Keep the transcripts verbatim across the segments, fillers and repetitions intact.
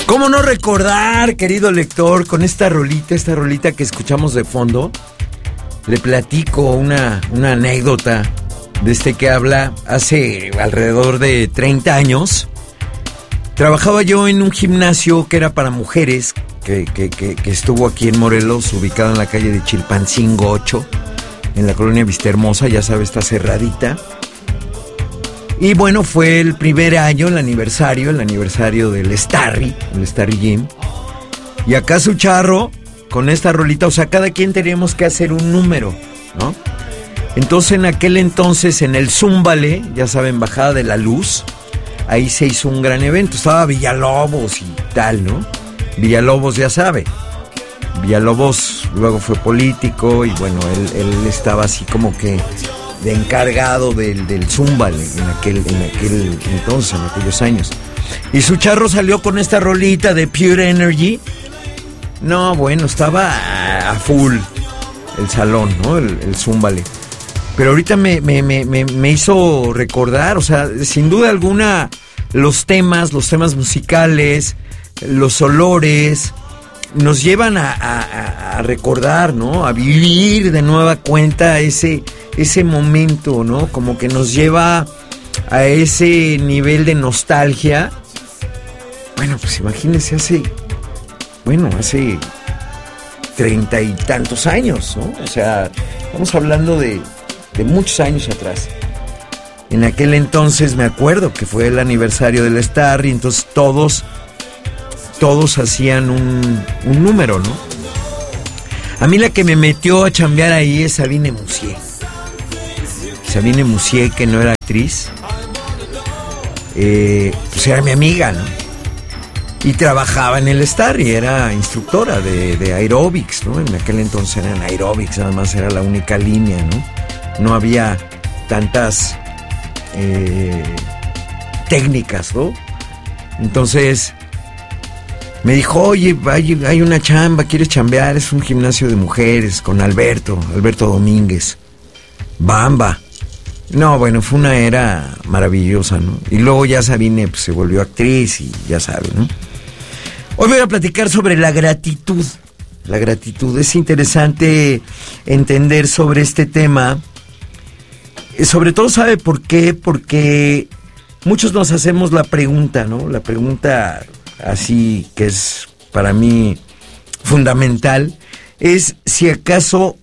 ¿Cómo no recordar, querido lector, con esta rolita, esta rolita que escuchamos de fondo? Le platico una, una anécdota de este que habla hace alrededor de treinta años. Trabajaba yo en un gimnasio que era para mujeres, que, que, que, que estuvo aquí en Morelos, ubicado en la calle de Chilpancingo ocho, en la colonia Vistahermosa, ya sabes, está cerradita. Y bueno, fue el primer año, el aniversario, el aniversario del Starry, el Starry Gym. Y acá su charro, con esta rolita, o sea, cada quien teníamos que hacer un número, ¿no? Entonces, en aquel entonces, en el Zúmbale, ya saben, Bajada de la Luz, ahí se hizo un gran evento. Estaba Villalobos y tal, ¿no? Villalobos, ya sabe. Villalobos luego fue político y bueno, él, él estaba así como que de encargado del, del Zúmbale en aquel, en aquel entonces, en aquellos años. Y su charro salió con esta rolita de Pure Energy. No, bueno, estaba a full el salón, ¿no? El, el Zúmbale. Pero ahorita me, me, me, me hizo recordar, o sea, sin duda alguna, los temas, los temas musicales, los olores, nos llevan a, a, a recordar, ¿no? A vivir de nueva cuenta ese, ese momento, ¿no? Como que nos lleva a ese nivel de nostalgia. Bueno, pues imagínense hace, bueno, hace treinta y tantos años, ¿no? O sea, estamos hablando de, de muchos años atrás. En aquel entonces me acuerdo que fue el aniversario del Starry, entonces todos... todos hacían un, un número, ¿no? A mí la que me metió a chambear ahí es Sabine Musier. Sabine Musier, que no era actriz, eh, pues era mi amiga, ¿no? Y trabajaba en el Starry, era instructora de, de aeróbics, ¿no? En aquel entonces eran aeróbics, nada más era la única línea, ¿no? No había tantas eh, técnicas, ¿no? Entonces... me dijo, oye, hay, hay una chamba, ¿quieres chambear? Es un gimnasio de mujeres con Alberto, Alberto Domínguez. Bamba. No, bueno, fue una era maravillosa, ¿no? Y luego ya Sabine pues, se volvió actriz y ya sabe, ¿no? Hoy voy a platicar sobre la gratitud. La gratitud. Es interesante entender sobre este tema. Sobre todo, ¿sabe por qué? Porque muchos nos hacemos la pregunta, ¿no? La pregunta... así que es para mí fundamental, es si acaso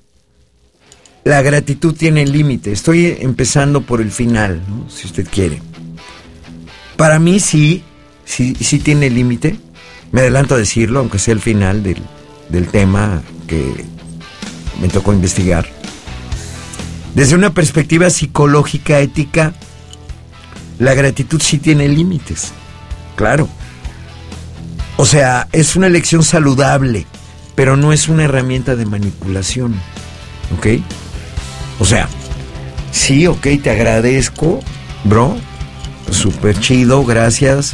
la gratitud tiene límite. Estoy empezando por el final, ¿no? Si usted quiere. Para mí sí, sí, sí tiene límite. Me adelanto a decirlo, aunque sea el final del, del tema que me tocó investigar. Desde una perspectiva psicológica, ética, la gratitud sí tiene límites. Claro. O sea, es una elección saludable, pero no es una herramienta de manipulación, ¿ok? O sea, sí, ok, te agradezco, bro, súper chido, gracias,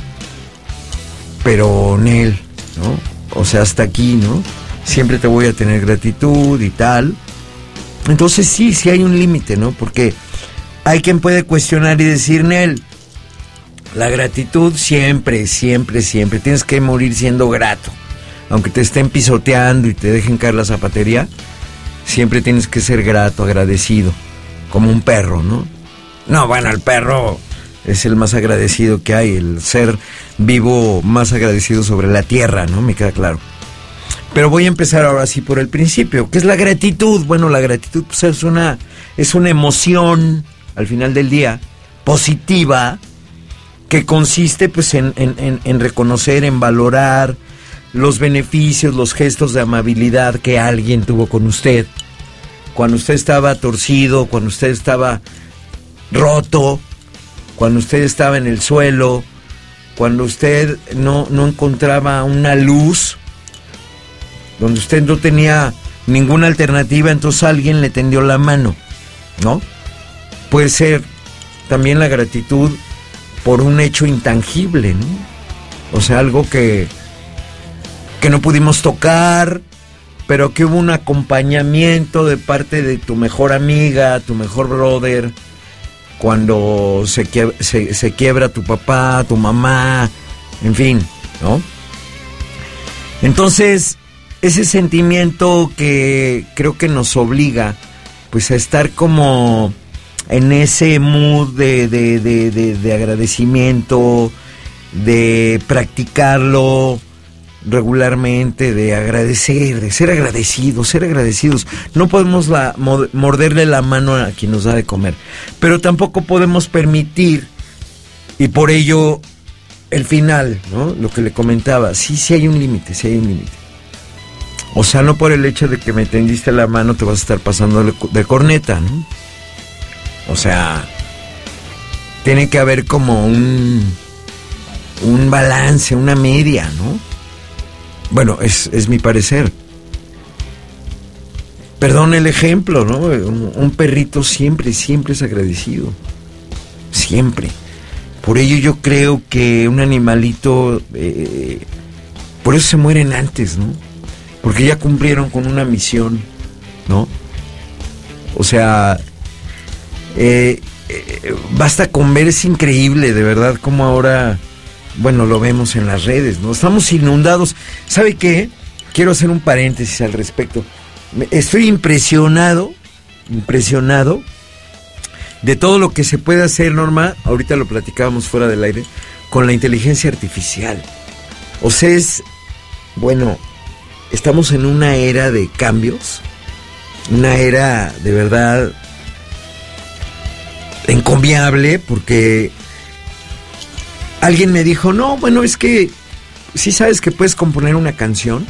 pero Nel, ¿no? O sea, hasta aquí, ¿no? Siempre te voy a tener gratitud y tal. Entonces sí, sí hay un límite, ¿no? Porque hay quien puede cuestionar y decir, Nel, la gratitud siempre, siempre, siempre. Tienes que morir siendo grato. Aunque te estén pisoteando y te dejen caer la zapatería, siempre tienes que ser grato, agradecido. Como un perro, ¿no? No, bueno, el perro es el más agradecido que hay. El ser vivo más agradecido sobre la tierra, ¿no? Me queda claro. Pero voy a empezar ahora sí por el principio. ¿Qué es la gratitud? Bueno, la gratitud pues, es una, es una emoción, al final del día, positiva, que consiste pues en, en, en reconocer, en valorar los beneficios, los gestos de amabilidad que alguien tuvo con usted. Cuando usted estaba torcido, cuando usted estaba roto, cuando usted estaba en el suelo, cuando usted no, no encontraba una luz, donde usted no tenía ninguna alternativa, entonces alguien le tendió la mano, ¿no? Puede ser también la gratitud por un hecho intangible, ¿no? O sea, algo que, que no pudimos tocar, pero que hubo un acompañamiento de parte de tu mejor amiga, tu mejor brother, cuando se, quie- se, se quiebra tu papá, tu mamá, en fin, ¿no? Entonces, ese sentimiento que creo que nos obliga pues a estar como en ese mood de, de, de, de, de agradecimiento, de practicarlo regularmente, de agradecer, de ser agradecidos, ser agradecidos. No podemos la, morderle la mano a quien nos da de comer, pero tampoco podemos permitir, y por ello el final, ¿no? Lo que le comentaba, sí, sí hay un límite, sí hay un límite. O sea, no por el hecho de que me tendiste la mano te vas a estar pasando de, de corneta, ¿no? O sea, tiene que haber como un, un balance, una media, ¿no? Bueno, es, es mi parecer. Perdón el ejemplo, ¿no? Un, un perrito siempre, siempre es agradecido. Siempre. Por ello yo creo que un animalito, eh, por eso se mueren antes, ¿no? Porque ya cumplieron con una misión, ¿no? O sea, eh, eh, basta con ver, es increíble, de verdad, como ahora, bueno, lo vemos en las redes, ¿no? Estamos inundados. ¿Sabe qué? Quiero hacer un paréntesis al respecto. Estoy impresionado, impresionado de todo lo que se puede hacer, Norma, ahorita lo platicábamos fuera del aire, con la inteligencia artificial. O sea, es, bueno, estamos en una era de cambios, una era de verdad encomiable, porque alguien me dijo, no, bueno, es que sí sabes que puedes componer una canción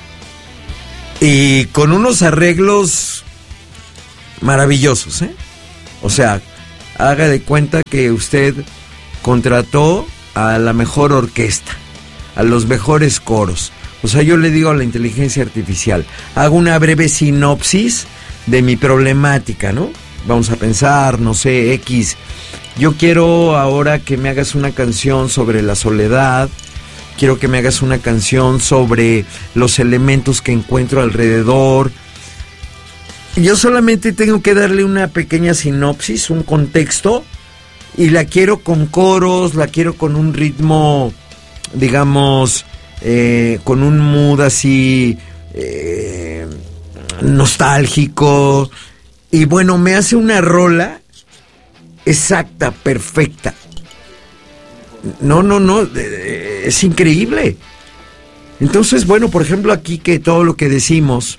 y con unos arreglos maravillosos, ¿eh? O sea, haga de cuenta que usted contrató a la mejor orquesta, a los mejores coros. O sea, yo le digo a la inteligencia artificial, hago una breve sinopsis de mi problemática, ¿no? Vamos a pensar, no sé, X. Yo quiero ahora que me hagas una canción sobre la soledad, quiero que me hagas una canción sobre los elementos que encuentro alrededor. Yo solamente tengo que darle una pequeña sinopsis, un contexto, y la quiero con coros, la quiero con un ritmo, digamos, eh, con un mood así eh, nostálgico, y bueno, me hace una rola exacta, perfecta. No, no, no, es increíble. Entonces, bueno, por ejemplo, aquí que todo lo que decimos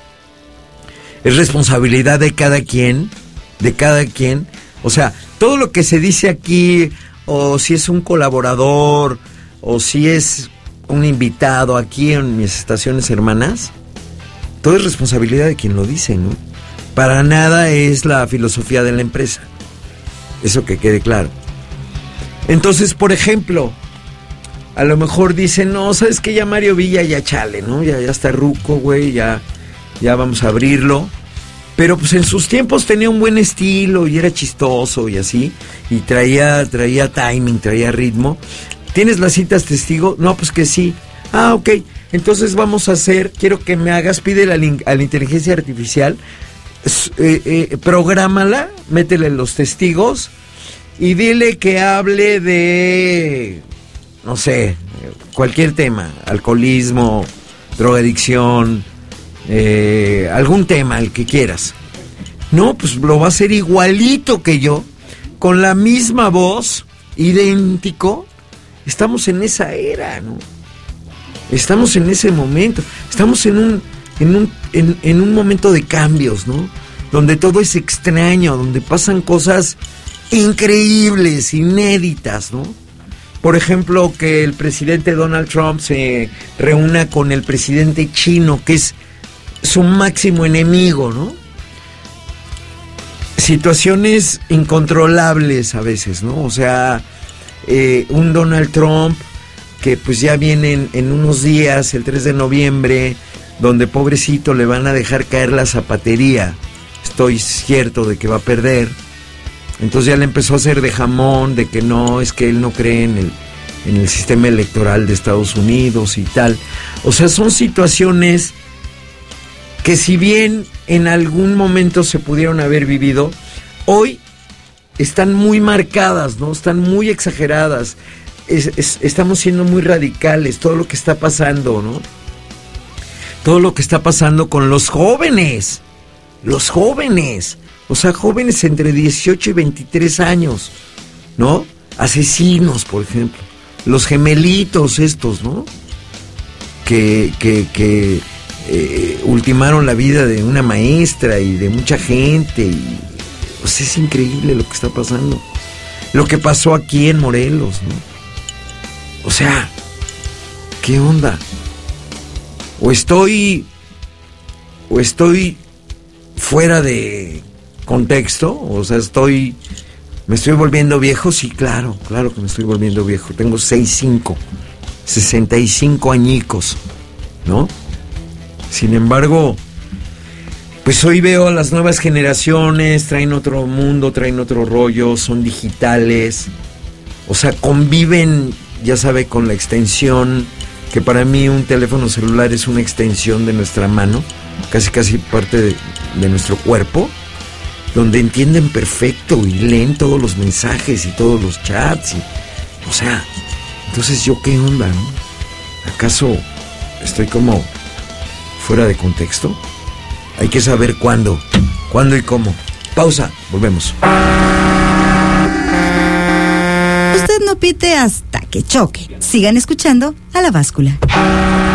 es responsabilidad de cada quien, de cada quien. O sea, todo lo que se dice aquí, o si es un colaborador, o si es un invitado aquí en mis estaciones hermanas, todo es responsabilidad de quien lo dice, ¿no? Para nada es la filosofía de la empresa. Eso que quede claro. Entonces, por ejemplo, a lo mejor dicen, no, ¿sabes qué? Ya Mario Villa ya chale, ¿no? Ya, ya está ruco, güey, ya... ya vamos a abrirlo, pero pues en sus tiempos tenía un buen estilo y era chistoso y así, y traía, traía timing, traía ritmo. ¿Tienes las citas testigo? No, pues que sí. Ah, ok, entonces vamos a hacer, quiero que me hagas, pídele a la, a la inteligencia artificial, eh, eh, prográmala, métele los testigos y dile que hable de, no sé, cualquier tema, alcoholismo, drogadicción, Eh, algún tema, el que quieras. No, pues lo va a hacer igualito que yo, con la misma voz, idéntico. Estamos en esa era, ¿no? Estamos en ese momento. Estamos en un, en un, en, en un momento de cambios, ¿no? Donde todo es extraño, donde pasan cosas increíbles, inéditas, ¿no? Por ejemplo, que el presidente Donald Trump se reúna con el presidente chino, que es su máximo enemigo, ¿no? Situaciones incontrolables a veces, ¿no? O sea, eh, un Donald Trump que pues ya viene en, en unos días, el tres de noviembre, donde pobrecito le van a dejar caer la zapatería. Estoy cierto de que va a perder. Entonces ya le empezó a hacer de jamón, de que no, es que él no cree en el, en el sistema electoral de Estados Unidos y tal. O sea, son situaciones que si bien en algún momento se pudieron haber vivido, hoy están muy marcadas, ¿no? Están muy exageradas. Es, es, estamos siendo muy radicales, todo lo que está pasando, ¿no? todo lo que está pasando con los jóvenes. Los jóvenes. O sea, jóvenes entre dieciocho y veintitrés años, ¿no? Asesinos, por ejemplo. Los gemelitos estos, ¿no? Que, que, que eh, ultimaron la vida de una maestra y de mucha gente. Y, o sea, es increíble lo que está pasando. Lo que pasó aquí en Morelos, ¿no? O sea, ¿qué onda? O estoy... O estoy fuera de contexto, o sea, estoy... ¿Me estoy volviendo viejo? Sí, claro, claro que me estoy volviendo viejo. Tengo sesenta y cinco, sesenta y cinco añicos, ¿no? Sin embargo, pues hoy veo a las nuevas generaciones, traen otro mundo, traen otro rollo, son digitales, o sea, conviven, ya sabe, con la extensión, que para mí un teléfono celular es una extensión de nuestra mano, casi casi parte de, de nuestro cuerpo, donde entienden perfecto y leen todos los mensajes y todos los chats, y, o sea, entonces yo qué onda, ¿no? ¿Acaso estoy como fuera de contexto? Hay que saber cuándo, cuándo y cómo. Pausa, volvemos. Usted no pite hasta que choque. Sigan escuchando a La Báscula.